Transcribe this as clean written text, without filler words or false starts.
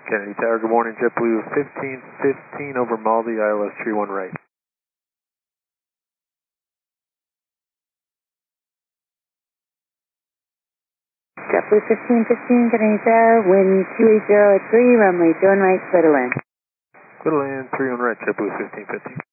Kennedy Tower, good morning. JetBlue 1515 over Maldi, ILS 31 right. JetBlue 1515, Kennedy Tower, wind 280 at 3, runway 2 right, clear to land. Clear to land, 3 on right, JetBlue 1515.